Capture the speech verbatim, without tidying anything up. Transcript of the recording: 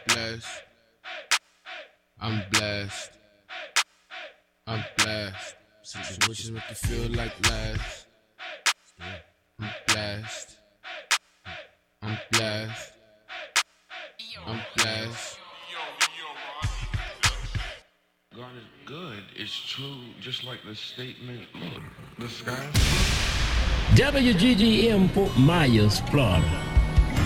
blessed. I'm blessed. I'm blessed. Situations make you feel like less. I'm blessed. I'm blessed. I'm blessed. God is good. It's true, just like the statement. Look, the sky. W G G M Fort Myers, Florida.